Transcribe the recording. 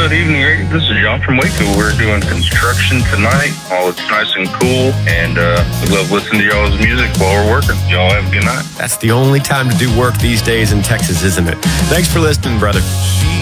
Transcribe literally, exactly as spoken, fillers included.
Good evening, Rick. This is John from Waco. We're doing construction tonight. Oh, it's nice and cool, and uh, we love listening to y'all's music while we're working. Y'all have a good night. That's the only time to do work these days in Texas, isn't it? Thanks for listening, brother.